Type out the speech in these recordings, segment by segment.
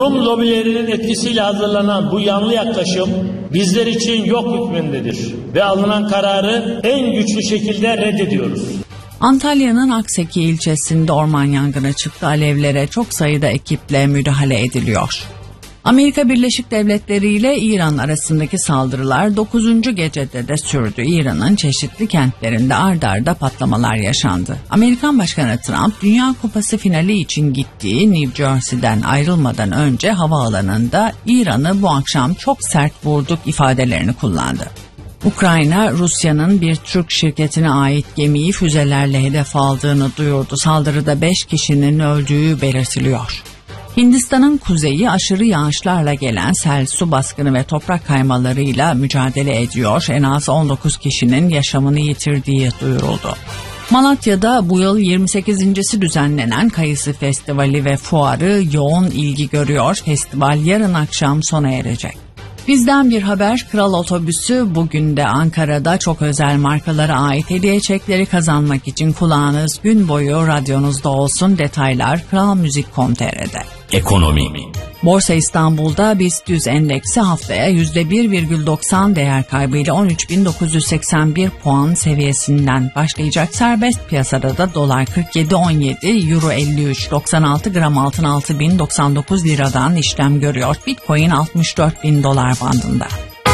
Rum lobilerinin etkisiyle hazırlanan bu yanlı yaklaşım bizler için yok hükmündedir ve alınan kararı en güçlü şekilde reddediyoruz. Antalya'nın Akseki ilçesinde orman yangını çıktı. Alevlere çok sayıda ekiple müdahale ediliyor. Amerika Birleşik Devletleri ile İran arasındaki saldırılar 9. gecede de sürdü. İran'ın çeşitli kentlerinde ard arda patlamalar yaşandı. Amerikan Başkanı Trump, Dünya Kupası finali için gittiği New Jersey'den ayrılmadan önce havaalanında İran'ı bu akşam çok sert vurduk ifadelerini kullandı. Ukrayna, Rusya'nın bir Türk şirketine ait gemiyi füzelerle hedef aldığını duyurdu. Saldırıda 5 kişinin öldüğü belirtiliyor. Hindistan'ın kuzeyi aşırı yağışlarla gelen sel, su baskını ve toprak kaymalarıyla mücadele ediyor. En az 19 kişinin yaşamını yitirdiği duyuruldu. Malatya'da bu yıl 28.si düzenlenen Kayısı Festivali ve fuarı yoğun ilgi görüyor. Festival yarın akşam sona erecek. Bizden bir haber, Kral Otobüsü bugün de Ankara'da çok özel markalara ait hediye çekleri kazanmak için kulağınız gün boyu radyonuzda olsun. Detaylar kralmuzik.com.tr'de. Ekonomi. Borsa İstanbul'da BIST 100 endeksi haftaya %1,90 değer kaybıyla 13.981 puan seviyesinden başlayacak. Serbest piyasada da dolar 47.17, euro 53.96, gram altın 6.099 liradan işlem görüyor. Bitcoin 64.000 dolar bandında.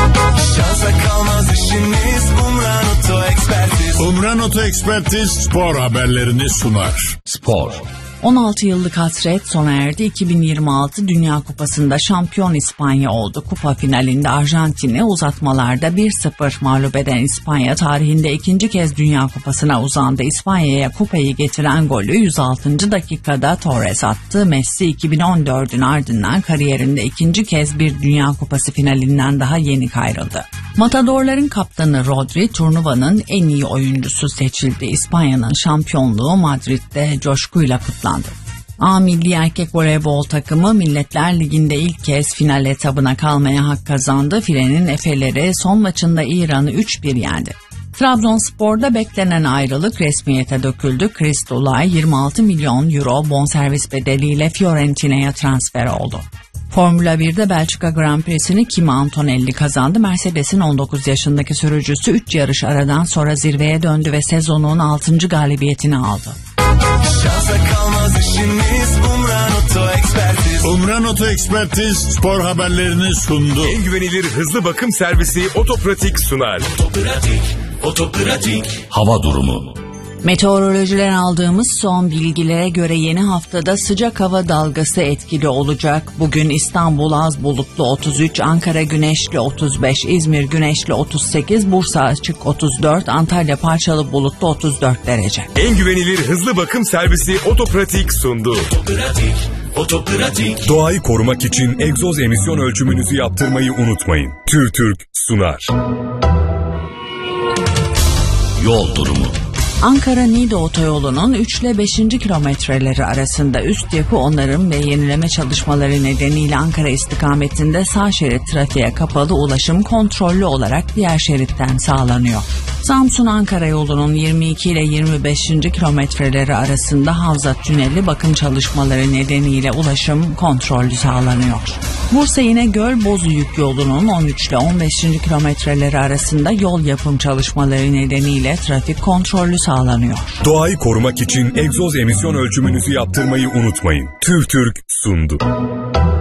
Umran Oto Ekspertiz spor haberlerini sunar. Spor. 16 yıllık hasret sona erdi. 2026 Dünya Kupası'nda şampiyon İspanya oldu. Kupa finalinde Arjantin'i uzatmalarda 1-0 mağlup eden İspanya tarihinde ikinci kez Dünya Kupası'na uzandı. İspanya'ya kupayı getiren golü 106. dakikada Torres attı. Messi 2014'ün ardından kariyerinde ikinci kez bir Dünya Kupası finalinden daha yenik ayrıldı. Matadorların kaptanı Rodri turnuvanın en iyi oyuncusu seçildi. İspanya'nın şampiyonluğu Madrid'de coşkuyla kutlandı. A milli erkek voleybol takımı Milletler Ligi'nde ilk kez final etabına kalmaya hak kazandı. Filenin Efeleri son maçında İran'ı 3-1 yendi. Trabzonspor'da beklenen ayrılık resmiyete döküldü. Chris Dulay 26 milyon euro bonservis bedeliyle Fiorentina'ya transfer oldu. Formula 1'de Belçika Grand Prix'sini Kimi Antonelli kazandı. Mercedes'in 19 yaşındaki sürücüsü 3 yarış aradan sonra zirveye döndü ve sezonun 6. galibiyetini aldı. Umran Oto Ekspertiz spor haberlerini sundu. En güvenilir hızlı bakım servisi Otopratik sunar. Otopratik. Hava durumu. Meteorolojiden aldığımız son bilgilere göre yeni haftada sıcak hava dalgası etkili olacak. Bugün İstanbul az bulutlu 33, Ankara güneşli 35, İzmir güneşli 38, Bursa açık 34, Antalya parçalı bulutlu 34 derece. En güvenilir hızlı bakım servisi Otopratik sundu. Otopratik. Doğayı korumak için egzoz emisyon ölçümünüzü yaptırmayı unutmayın. TÜRTÜRK sunar. Yol durumu. Ankara-Niğde otoyolunun 3 ile 5. kilometreleri arasında üst yapı onarım ve yenileme çalışmaları nedeniyle Ankara istikametinde sağ şerit trafiğe kapalı, ulaşım kontrollü olarak diğer şeritten sağlanıyor. Samsun-Ankara yolunun 22 ile 25. kilometreleri arasında Havza Tüneli bakım çalışmaları nedeniyle ulaşım kontrollü sağlanıyor. Bursa İnegöl-Bozüyük yolunun 13 ile 15. kilometreleri arasında yol yapım çalışmaları nedeniyle trafik kontrollü sağlanıyor. Doğayı korumak için egzoz emisyon ölçümünüzü yaptırmayı unutmayın. TÜRTÜRK sundu.